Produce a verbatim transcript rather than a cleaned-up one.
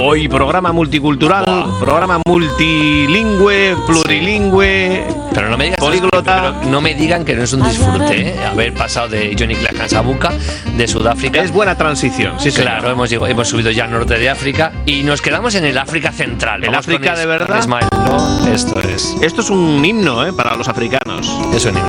Hoy programa multicultural, wow. programa multilingüe, plurilingüe, pero no me digas, políglota. Pero no me digan que no es un disfrute, ¿eh? Haber pasado de Johnny Clark Sabuca, de Sudáfrica. Es buena transición, sí, claro. Hemos, hemos subido ya al norte de África y nos quedamos en el África central. ¿El África de verdad? Ismael, ¿no? Esto es. Esto es un himno, ¿eh? Para los africanos. Es un himno.